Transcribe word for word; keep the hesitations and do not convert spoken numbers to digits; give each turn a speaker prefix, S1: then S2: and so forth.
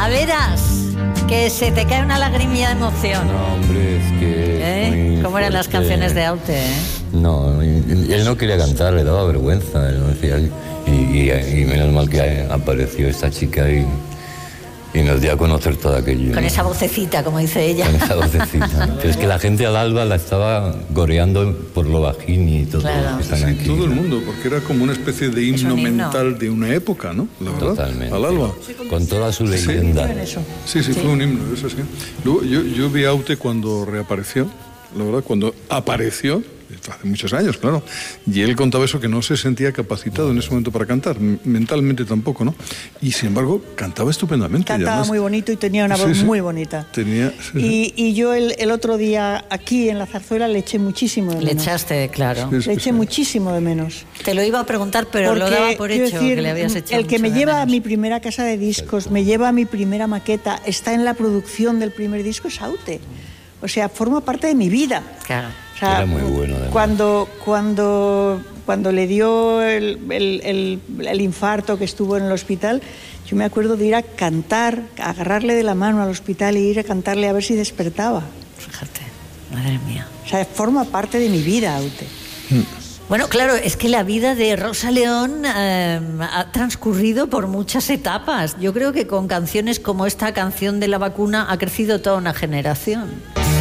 S1: A veras, que se te cae una lagrimilla de emoción.
S2: No, hombre, es que...
S1: ¿Eh? ¿Cómo eran las canciones de Aute? ¿Eh?
S2: No, él no quería cantar, le daba vergüenza. Él no decía, y, y, y menos mal que apareció esta chica y, y nos dio a conocer todo aquello.
S1: Con
S2: ¿no?
S1: esa vocecita, como dice ella.
S2: Con esa vocecita. ¿no? Pero es que la gente al alba la estaba goreando por lo bajín y todo.
S1: Claro.
S2: Que están
S3: Sí,
S2: aquí,
S3: todo el
S2: ¿no?
S3: mundo, porque era como una especie de himno,
S1: un himno
S3: mental de una época, ¿no? La verdad,
S2: Totalmente.
S3: al alba.
S2: Con toda su leyenda.
S3: Sí, sí, sí, fue un himno, eso sí. Luego, yo, yo vi a Aute cuando reapareció, la verdad, cuando apareció, hace muchos años, claro, y él contaba eso, que no se sentía capacitado en ese momento para cantar, mentalmente tampoco, ¿no? Y sin embargo, cantaba estupendamente.
S4: Cantaba
S3: además,
S4: muy bonito y tenía una
S3: sí,
S4: voz
S3: sí,
S4: muy bonita.
S3: Tenía, sí,
S4: Y, y yo el, el otro día aquí en la zarzuela le eché muchísimo de
S1: Le
S4: menos.
S1: echaste, claro.
S3: sí, sí,
S4: Le eché
S3: sí.
S4: muchísimo de menos.
S1: Te lo iba a preguntar, pero lo
S4: Porque,
S1: daba por
S4: quiero
S1: hecho
S4: decir,
S1: que le habías echado
S4: el que
S1: mucho
S4: me
S1: de
S4: lleva a
S1: menos.
S4: mi primera casa de discos, me lleva a mi primera maqueta, está en la producción del primer disco, es Aute. O sea, forma parte de mi vida.
S1: Claro.
S4: O sea,
S2: Era muy bueno, además.
S4: Cuando, cuando, cuando le dio el, el, el, el infarto que estuvo en el hospital, yo me acuerdo de ir a cantar, a agarrarle de la mano al hospital e ir a cantarle a ver si despertaba.
S1: Fíjate, madre mía.
S4: O sea, forma parte de mi vida, Aute.
S1: Bueno, claro, es que la vida de Rosa León eh, ha transcurrido por muchas etapas. Yo creo que con canciones como esta canción de la vacuna ha crecido toda una generación.